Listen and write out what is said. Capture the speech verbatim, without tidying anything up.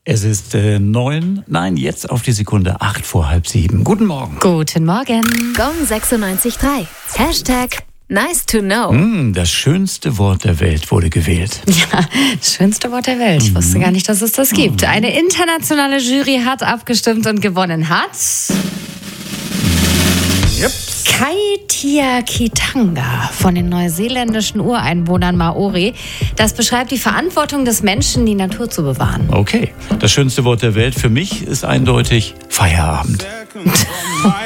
Es ist äh, neun, nein, jetzt auf die Sekunde acht vor halb sieben. Guten Morgen. Guten Morgen. Gong sechsundneunzig Komma drei. Hashtag nice to know. Mm, das schönste Wort der Welt wurde gewählt. Ja, das schönste Wort der Welt. Ich wusste gar nicht, dass es das gibt. Eine internationale Jury hat abgestimmt und gewonnen hat Yep. Kaitia Kitanga von den neuseeländischen Ureinwohnern Maori. Das beschreibt die Verantwortung des Menschen, die Natur zu bewahren. Okay, das schönste Wort der Welt für mich ist eindeutig Feierabend.